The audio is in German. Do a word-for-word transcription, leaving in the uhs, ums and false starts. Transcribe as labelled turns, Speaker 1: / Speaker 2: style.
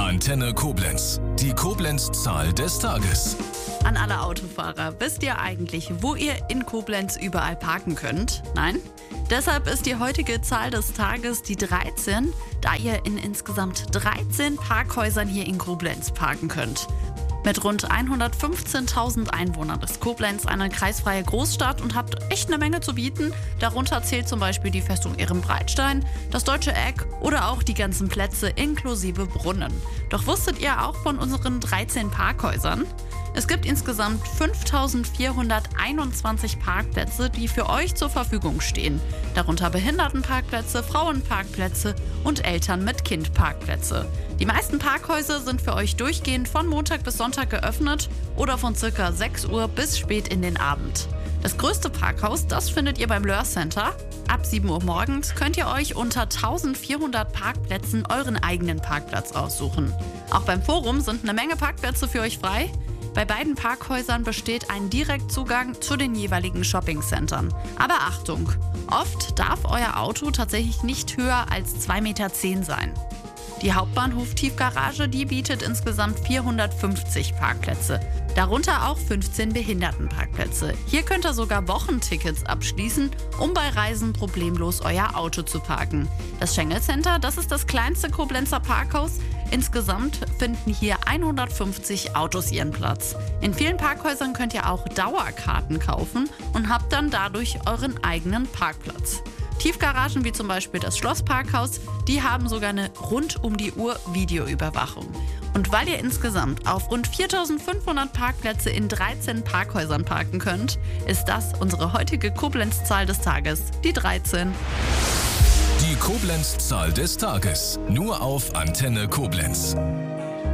Speaker 1: Antenne Koblenz. Die Koblenz-Zahl des Tages.
Speaker 2: An alle Autofahrer, wisst ihr eigentlich, wo ihr in Koblenz überall parken könnt? Nein? Deshalb ist die heutige Zahl des Tages die dreizehn, da ihr in insgesamt dreizehn Parkhäusern hier in Koblenz parken könnt. Mit rund hundertfünfzehntausend Einwohnern ist Koblenz eine kreisfreie Großstadt und hat echt eine Menge zu bieten. Darunter zählt zum Beispiel die Festung Ehrenbreitstein, das Deutsche Eck oder auch die ganzen Plätze inklusive Brunnen. Doch wusstet ihr auch von unseren dreizehn Parkhäusern? Es gibt insgesamt fünftausendvierhunderteinundzwanzig Parkplätze, die für euch zur Verfügung stehen. Darunter Behindertenparkplätze, Frauenparkplätze und Eltern mit Kind-Parkplätze. Die meisten Parkhäuser sind für euch durchgehend von Montag bis Sonntag geöffnet oder von ca. sechs Uhr bis spät in den Abend. Das größte Parkhaus, das findet ihr beim Löhr Center. Ab sieben Uhr morgens könnt ihr euch unter eintausendvierhundert Parkplätzen euren eigenen Parkplatz aussuchen. Auch beim Forum sind eine Menge Parkplätze für euch frei. Bei beiden Parkhäusern besteht ein Direktzugang zu den jeweiligen Shoppingcentern. Aber Achtung, oft darf euer Auto tatsächlich nicht höher als zwei Meter zehn sein. Die Hauptbahnhof-Tiefgarage, die bietet insgesamt vierhundertfünfzig Parkplätze, darunter auch fünfzehn Behindertenparkplätze. Hier könnt ihr sogar Wochentickets abschließen, um bei Reisen problemlos euer Auto zu parken. Das Schengel Center, das ist das kleinste Koblenzer Parkhaus. Insgesamt finden hier hundertfünfzig Autos ihren Platz. In vielen Parkhäusern könnt ihr auch Dauerkarten kaufen und habt dann dadurch euren eigenen Parkplatz. Tiefgaragen wie zum Beispiel das Schlossparkhaus, die haben sogar eine rund um die Uhr Videoüberwachung. Und weil ihr insgesamt auf rund viertausendfünfhundert Parkplätze in dreizehn Parkhäusern parken könnt, ist das unsere heutige Koblenz-Zahl des Tages, die dreizehn.
Speaker 1: Die Koblenz-Zahl des Tages. Nur auf Antenne Koblenz.